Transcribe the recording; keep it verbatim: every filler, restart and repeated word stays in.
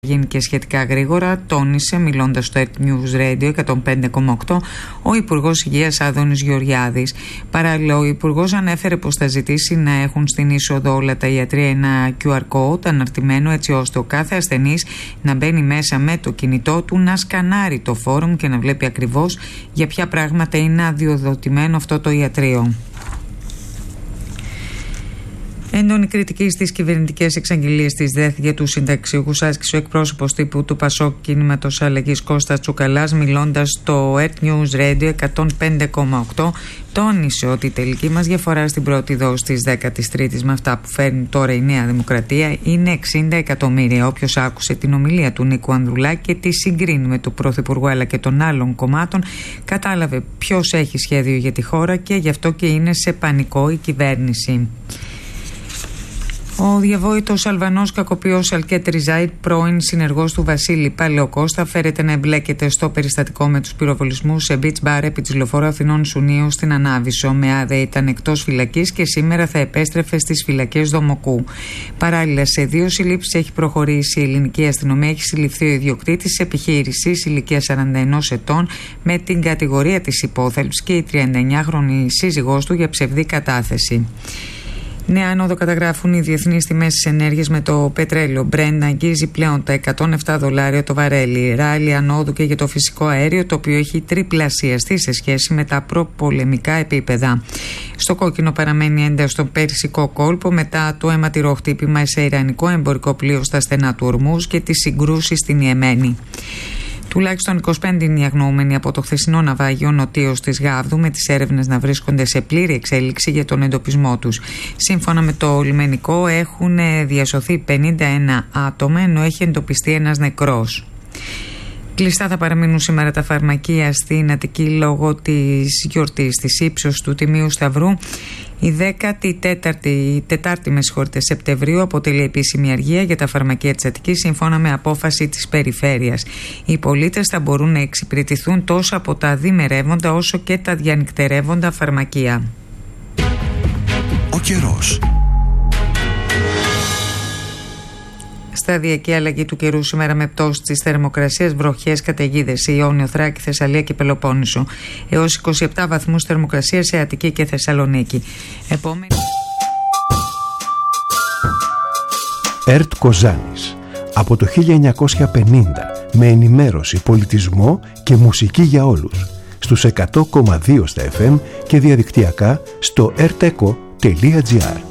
γίνει και σχετικά γρήγορα, τόνισε μιλώντας στο Earth News Radio εκατόν πέντε κόμμα οκτώ ο Υπουργός Υγείας Άδωνης Γεωργιάδης. Παράλληλα, ο Υπουργός ανέφερε πως θα ζητήσει να έχουν στην είσοδο όλα τα ιατρεία ένα κιου αρ code αναρτημένο, έτσι ώστε ο κάθε ασθενής να μπαίνει μέσα με το κινητό του, να σκανάρει το φόρουμ και να βλέπει ακριβώς για ποια πράγματα είναι αδειοδοτημένο αυτό το ιατρείο. Έντονη κριτική στις κυβερνητικές εξαγγελίες της ΔΕΘ για τους συνταξιούχους άσκησε ο εκπρόσωπος τύπου του Πασόκ Κινήματος Αλλαγής Κώστας Τσουκαλάς, μιλώντας στο Earth News Radio εκατόν πέντε κόμμα οκτώ. Τόνισε ότι η τελική μας διαφορά στην πρώτη δόση της δέκατης τρίτης με αυτά που φέρνει τώρα η Νέα Δημοκρατία είναι εξήντα εκατομμύρια. Όποιος άκουσε την ομιλία του Νίκου Ανδρουλάκη και τη συγκρίνει με του Πρωθυπουργού αλλά και των άλλων κομμάτων, κατάλαβε ποιος έχει σχέδιο για τη χώρα και γι' αυτό και είναι σε πανικό η κυβέρνηση. Ο διαβόητος Αλβανός κακοποιός Αλκέτ Ριζάιτ, πρώην συνεργός του Βασίλη Παλαιοκώστα, φέρεται να εμπλέκεται στο περιστατικό με τους πυροβολισμούς σε beach bar επί της λεωφόρου Αθηνών Σουνίου στην Ανάβησο. Με άδε ήταν εκτός φυλακής και σήμερα θα επέστρεφε στις φυλακές Δομοκού. Παράλληλα, σε δύο συλλήψεις έχει προχωρήσει η ελληνική αστυνομία. Έχει συλληφθεί ο ιδιοκτήτης της επιχείρησης ηλικίας σαράντα ενός ετών με την κατηγορία της υπόθαλψης και η τριάντα εννιάχρονη σύζυγός του για ψευδή κατάθεση. Νέα άνοδο καταγράφουν οι διεθνείς τιμές της ενέργειας, με το πετρέλαιο Brent να αγγίζει πλέον τα εκατόν επτά δολάρια το βαρέλι. Ράλι ανόδου και για το φυσικό αέριο, το οποίο έχει τριπλασιαστεί σε σχέση με τα προπολεμικά επίπεδα. Στο κόκκινο παραμένει ένταση στον Περσικό κόλπο μετά το αιματηρό χτύπημα σε ιρανικό εμπορικό πλοίο στα στενά του Ορμούζ και τις συγκρούσεις στην Ιεμένη. Τουλάχιστον είκοσι πέντε είναι οι αγνοούμενοι από το χθεσινό ναυάγιο νοτίως της Γάβδου, με τις έρευνες να βρίσκονται σε πλήρη εξέλιξη για τον εντοπισμό τους. Σύμφωνα με το λιμενικό, έχουν διασωθεί πενήντα ένα άτομα, ενώ έχει εντοπιστεί ένας νεκρός. Κλειστά θα παραμείνουν σήμερα τα φαρμακεία στην Αττική λόγω της γιορτής της ύψος του Τιμίου Σταυρού. Η δέκατη τέταρτη, τετάρτη με συγχωρείτε, Σεπτεμβρίου αποτελεί επίσημη αργία για τα φαρμακεία της Αττικής, σύμφωνα με απόφαση της περιφέρειας. Οι πολίτες θα μπορούν να εξυπηρετηθούν τόσο από τα διμερεύοντα όσο και τα διανυκτερεύοντα φαρμακεία. Ο καιρός. Σταδιακή αλλαγή του καιρού σήμερα με πτώση της θερμοκρασίας, βροχές, καταιγίδες σε Ιόνιο, Θράκη, Θεσσαλία και Πελοπόννησο. Έως είκοσι επτά βαθμούς θερμοκρασία σε Αττική και Θεσσαλονίκη. Επόμενη. Ερτ Κοζάνης. Από το χίλια εννιακόσια πενήντα, με ενημέρωση, πολιτισμό και μουσική για όλους. Στους εκατό κόμμα δύο στα εφ εμ και διαδικτυακά στο ερτεκο τελεία τζι άρ.